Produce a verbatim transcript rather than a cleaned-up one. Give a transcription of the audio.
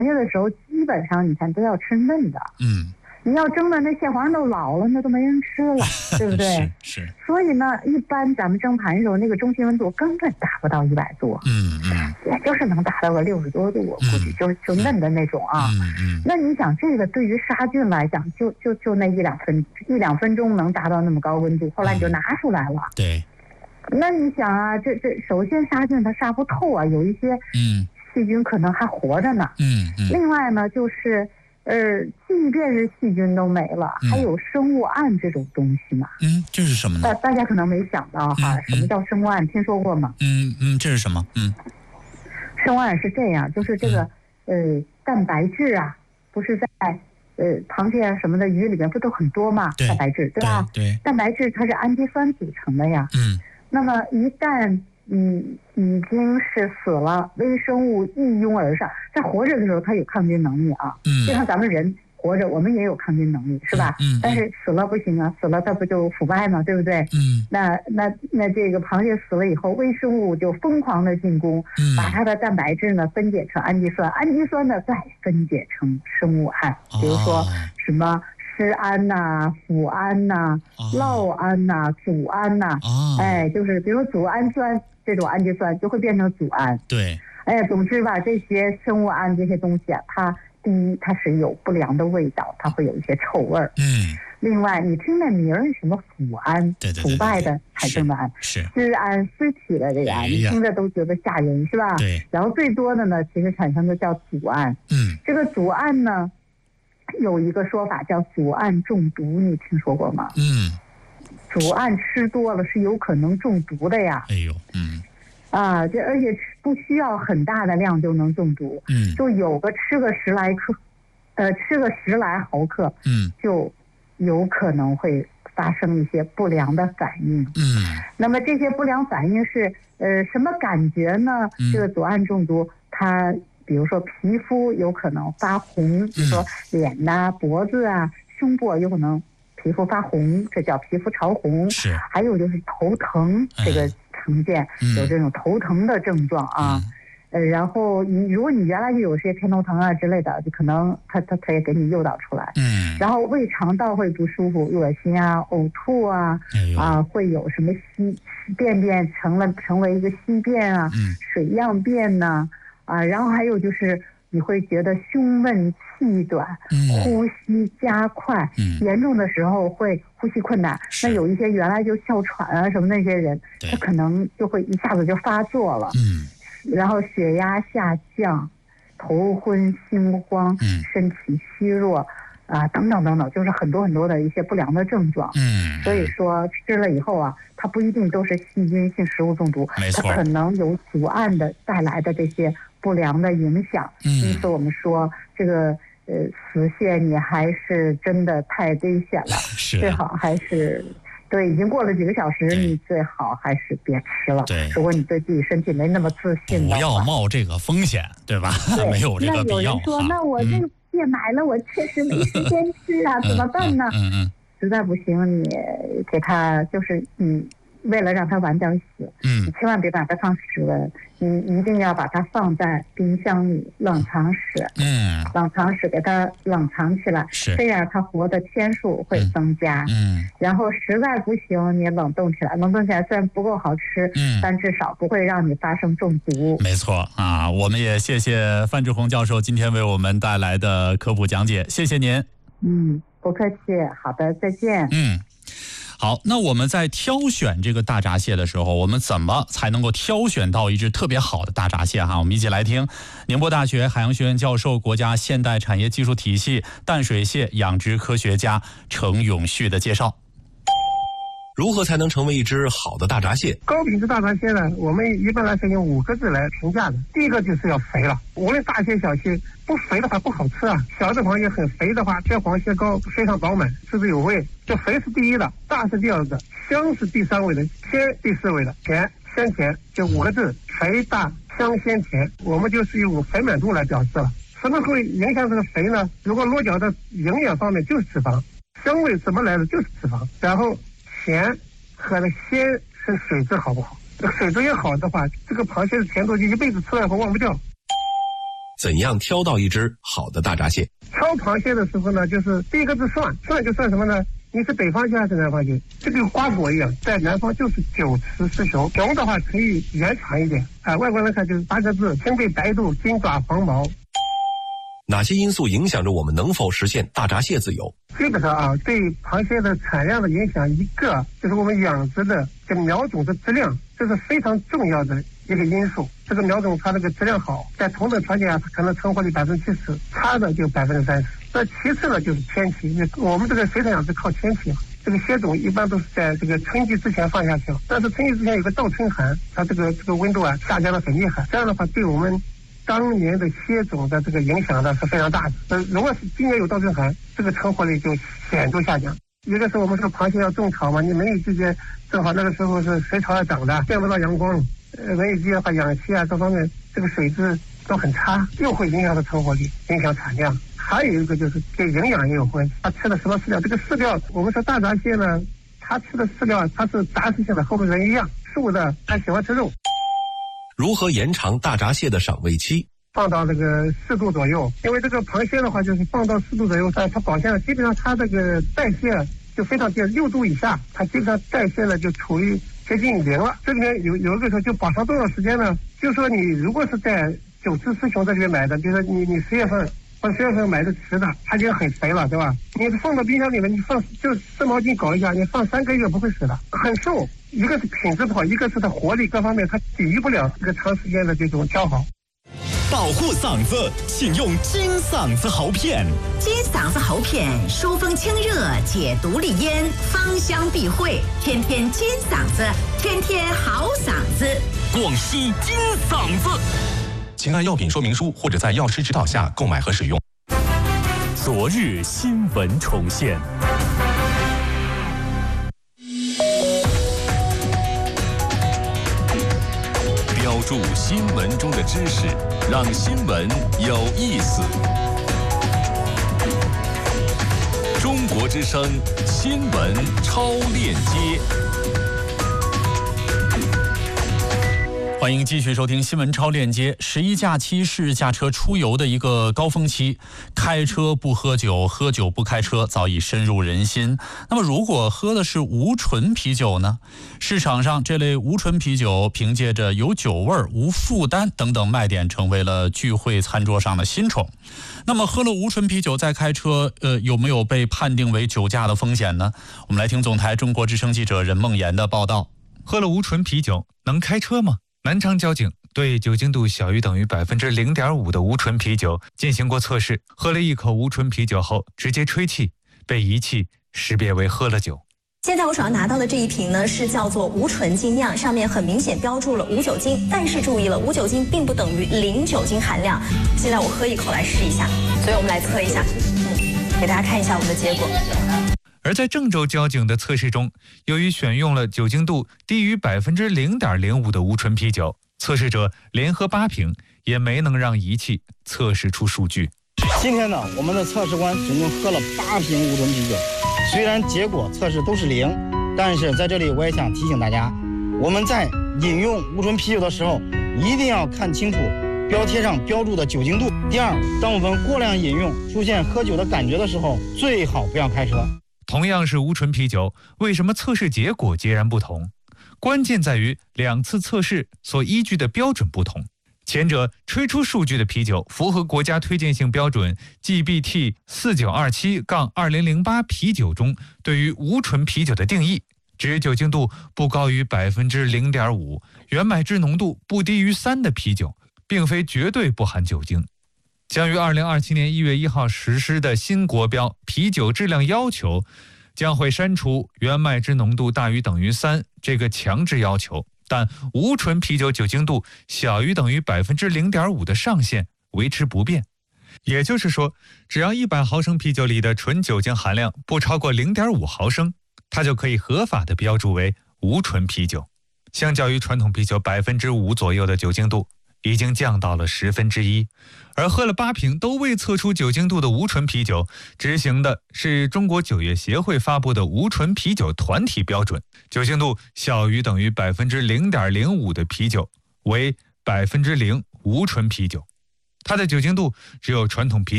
蟹的时候，基本上你看都要吃嫩的。 嗯。 你要蒸的那蟹黄都老了，那都没人吃了，对不对？ 是是。 所以呢，一般咱们蒸盘的时候，那个中心温度根本达不到一百度， 嗯嗯， 也就是能达到个六十多度，我估计就就嫩的那种啊。 嗯嗯。 那你想，这个对于杀菌来讲，就就就那一两分一两分钟能达到那么高温度，后来你就拿出来了。 嗯、对。 那你想啊，这这首先杀菌它杀不透啊，有一些嗯细菌可能还活着呢。 嗯嗯。 另外呢，就是。呃，即便是细菌都没了，嗯、还有生物胺这种东西嘛？ 嗯，这是什么呢？ 大大家可能没想到哈，嗯、什么叫生物胺？听说过吗？ 嗯嗯，这是什么？嗯， 生物胺是这样，就是这个、嗯、呃蛋白质啊，不是在呃螃蟹啊什么的鱼里面不都很多嘛？蛋白质对吧？ 对。 蛋白质它是氨基酸组成的呀。 嗯。 那么一旦嗯，已经是死了，微生物一拥而上，在活着的时候它有抗菌能力啊， 嗯， 就像咱们人活着，我们也有抗菌能力，是吧？ 嗯，嗯但是死了不行啊，死了它不就腐败吗？对不对？ 嗯， 那那那这个螃蟹死了以后，微生物就疯狂的进攻， 嗯， 把它的蛋白质呢分解成氨基酸，氨基酸呢再分解成生物胺，比如说什么。施胺呐、啊、辅胺呐、啊、酪胺呐、啊、组胺呐、啊，哎，就是比如组氨酸这种氨基酸就会变成组胺。 对， 哎，总之吧，这些生物胺这些东西啊，它第一它是有不良的味道，它会有一些臭味儿。 嗯。 另外，你听那名儿什么腐胺， 对对对， 腐败的产生的胺， 是施胺、尸体的这个胺，你听着都觉得吓人，是吧？ 对。 然后最多的呢，其实产生的叫组胺。 嗯。 这个组胺呢。有一个说法叫组胺中毒，你听说过吗？ 嗯， 组胺吃多了是有可能中毒的呀。 哎呦，嗯， 啊，这而且不需要很大的量就能中毒， 嗯， 就有个吃个十来克，呃，吃个十来毫克， 嗯， 就有可能会发生一些不良的反应。 嗯， 那么这些不良反应是呃什么感觉呢？ 嗯、 这个组胺中毒，它。比如说皮肤有可能发红，比如说脸呐、啊、脖子啊、胸部有可能皮肤发红，这叫皮肤潮红。 是。 还有就是头疼，这个常见、嗯、有这种头疼的症状啊。嗯、呃，然后你如果你原来就有些偏头疼啊之类的，就可能它它它也给你诱导出来。 嗯。然后胃肠道会不舒服、恶心啊、呕吐啊， 哎、 啊，会有什么稀便便成了成为一个稀便啊、 嗯、 水样便呐、啊。啊，然后还有就是你会觉得胸闷气短， 嗯、 呼吸加快， 嗯、 严重的时候会呼吸困难。那有一些原来就哮喘啊什么那些人，他可能就会一下子就发作了。 嗯， 然后血压下降，头昏心慌， 嗯、 身体虚弱。啊，等等等等，就是很多很多的一些不良的症状。 嗯， 所以说吃了以后啊，它不一定都是细菌性食物中毒， 没错， 它可能有组胺的带来的这些不良的影响。 嗯， 因此我们说这个呃死蟹你还是真的太危险了， 是最好还是。对，已经过了几个小时，你最好还是别吃了。 对， 如果你对自己身体没那么自信的话， 不要冒这个风险，对吧？ 对没有这个必要。 那有人说，那我这个蟹买了，我确实没时间吃啊， 嗯、 怎么办呢？ 嗯 嗯, 嗯， 实在不行，你给它就是你为了让它晚点死， 嗯， 你千万别把它放室温，你一定要把它放在冰箱里冷藏室， 嗯， 冷藏室给它冷藏起来， 是这样它活的天数会增加， 嗯， 然后实在不行你冷冻起来，冷冻起来虽然不够好吃， 嗯， 但至少不会让你发生中毒。 没错啊，我们也谢谢范志红教授今天为我们带来的科普讲解，谢谢您。 嗯，不客气，好的，再见。 嗯。好，那我们在挑选这个大闸蟹的时候，我们怎么才能够挑选到一只特别好的大闸蟹哈？我们一起来听宁波大学海洋学院教授、国家现代产业技术体系淡水蟹养殖科学家程永旭的介绍。 如何才能成为一只好的大闸蟹？ 高品质大闸蟹呢，我们一般来说用五个字来评价的。第一个就是要肥了，无论大蟹小蟹，不肥的话不好吃啊。小的螃蟹很肥的话，这黄蟹膏非常饱满，滋滋有味。这肥是第一的，大是第二个，香是第三位的，鲜第四位的，甜鲜甜，这五个字，肥大香鲜甜，我们就是用肥满度来表示了。什么会影响这个肥呢？如果落脚的营养方面就是脂肪，香味怎么来的就是脂肪，然后甜和的鲜是水质好不好？这个水质也好的话，这个螃蟹的甜度就一辈子吃了以后忘不掉。 怎样挑到一只好的大闸蟹？ 挑螃蟹的时候呢，就是第一个是算，算就算什么呢？你是北方蟹还是南方蟹？这个瓜果一样，在南方就是九雌十雄，雄的话可以圆长一点啊。外国人看就是八个字：身背白肚，金爪黄毛。 哪些因素影响着我们能否实现大闸蟹自由？ 基本上啊，对螃蟹的产量的影响，一个就是我们养殖的这个苗种的质量，这是非常重要的一个因素。这个苗种它这个质量好，在同等条件下，它可能成活率百分之七十，差的就百分之三十。那其次呢，就是天气。我们这个水产养殖靠天气嘛，这个蟹种一般都是在这个春季之前放下去了，但是春季之前有个倒春寒，它这个这个温度啊下降的很厉害，这样的话对我们当年的蟹种的这个影响呢是非常大的。呃，如果是今年有倒春寒，这个成活率就显著下降。一个是我们这个螃蟹要种草嘛，你梅雨季节正好那个时候是水草要长的，见不到阳光，呃，梅雨季的话养蟹啊各方面这个水质都很差，又会影响到成活率，影响产量。还有一个就是跟营养也有关系，它吃的什么饲料？这个饲料，我们说大闸蟹呢，它吃的饲料它是杂食性的，和我们人一样，素的它喜欢吃肉。 如何延长大闸蟹的赏味期？ 放到这个四度左右，因为这个螃蟹的话，就是放到四度左右，它它保鲜了，基本上它这个代谢就非常低，六度以下，它基本上代谢呢就处于接近零了。这里面有有一个说就保存多少时间呢？就是说你如果是在九雌十雄这里面买的，比如说你你十月份或十月份买的雌的，它就很肥了，对吧？你放到冰箱里面，你放就湿毛巾搞一下，你放三个月不会死的，很瘦。一个是品质不好，一个是它活力各方面它抵御不了这个长时间的这种消耗。 保护嗓子，请用金嗓子喉片。 金嗓子喉片疏风清热，解毒利咽，芳香避秽，天天金嗓子，天天好嗓子。 广西金嗓子。 请按药品说明书或者在药师指导下购买和使用。 昨日新闻重现。标注新闻中的知识，让新闻有意思。中国之声新闻超链接。 欢迎继续收听新闻超链接。十一假期是驾车出游的一个高峰期，开车不喝酒，喝酒不开车早已深入人心。那么如果喝的是无醇啤酒呢？市场上这类无醇啤酒凭借着有酒味、无负担等等卖点，成为了聚会餐桌上的新宠。那么喝了无醇啤酒再开车，呃，有没有被判定为酒驾的风险呢？我们来听总台中国之声记者任梦妍的报道。 喝了无醇啤酒能开车吗？南昌交警对酒精度小于等于百分之零点五的无醇啤酒进行过测试，喝了一口无醇啤酒后直接吹气，被仪器识别为喝了酒。 现在我手上拿到的这一瓶呢，是叫做无醇精酿，上面很明显标注了无酒精，但是注意了，无酒精并不等于零酒精含量。现在我喝一口来试一下，所以我们来测一下，嗯，给大家看一下我们的结果。 而在郑州交警的测试中，由于选用了酒精度低于百分之零点零五的无醇啤酒，测试者连喝八瓶，也没能让仪器测试出数据。 今天呢，我们的测试官总共喝了八瓶无醇啤酒，虽然结果测试都是零，但是在这里我也想提醒大家，我们在饮用无醇啤酒的时候，一定要看清楚标贴上标注的酒精度。第二，当我们过量饮用出现喝酒的感觉的时候，最好不要开车。 同样是无醇啤酒，为什么测试结果截然不同？关键在于两次测试所依据的标准不同。前者吹出数据的啤酒符合国家推荐性标准 G B T 四九二七二零零八 啤酒中对于无醇啤酒的定义，指酒精度不高于百分之零点五，原麦汁浓度不低于三的啤酒，并非绝对不含酒精。将于二零二七年一月一号实施的新国标啤酒质量要求，将会删除原麦汁浓度大于等于三这个强制要求，但无醇啤酒酒精度小于等于百分之零点五的上限维持不变。也就是说，只要一百毫升啤酒里的纯酒精含量不超过零点五毫升，它就可以合法的标注为无醇啤酒。相较于传统啤酒百分之五左右的酒精度，已经降到了十分之一，而喝了八瓶都未测出酒精度的无醇啤酒，执行的是中国酒业协会发布的无醇啤酒团体标准，酒精度小于等于百分之零点零五的啤酒为百分之零无醇啤酒。 它的酒精度只有传统啤酒